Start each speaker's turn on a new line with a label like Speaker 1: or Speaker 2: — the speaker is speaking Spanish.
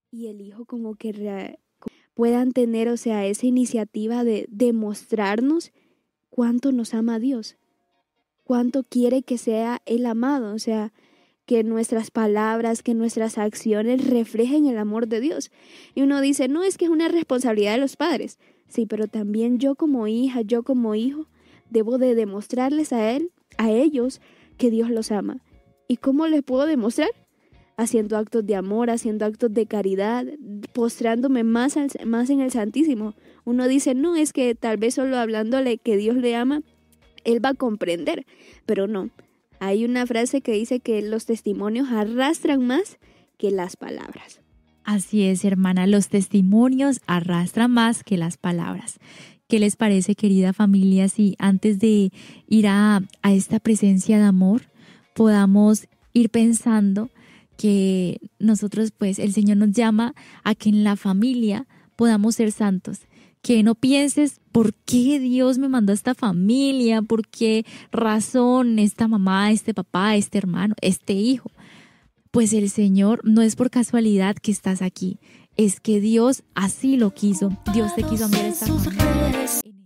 Speaker 1: y el Hijo como que puedan tener, o sea, esa iniciativa de demostrarnos cuánto nos ama Dios, cuánto quiere que sea el amado, o sea, que nuestras palabras, que nuestras acciones reflejen el amor de Dios. Y uno dice, no, es que es una responsabilidad de los padres. Sí, pero también yo como hija, yo como hijo, debo de demostrarles a ellos, que Dios los ama. ¿Y cómo les puedo demostrar? Haciendo actos de amor, haciendo actos de caridad, postrándome más en el Santísimo. Uno dice, no, es que tal vez solo hablándole que Dios le ama, Él va a comprender, pero no. Hay una frase que dice que los testimonios arrastran más que las palabras.
Speaker 2: Así es, hermana, los testimonios arrastran más que las palabras. ¿Qué les parece, querida familia, si antes de ir a esta presencia de amor podamos ir pensando que nosotros, pues, el Señor nos llama a que en la familia podamos ser santos? Que no pienses por qué Dios me mandó a esta familia, por qué razón esta mamá, este papá, este hermano, este hijo. Pues el Señor no es por casualidad que estás aquí, es que Dios así lo quiso. Dios te quiso enviar a esta familia.